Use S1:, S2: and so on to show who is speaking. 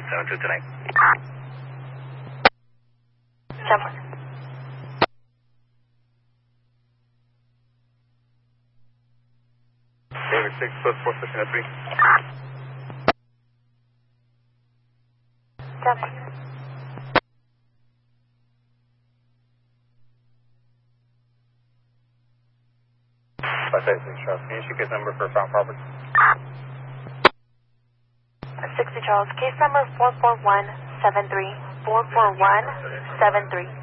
S1: 7-2 tonight.
S2: 7.
S1: David 6 plus 4 station at 3.
S2: 7.
S1: Charles, can you issue case number for Found Property?
S2: 60 Charles, case number 44173. 44173.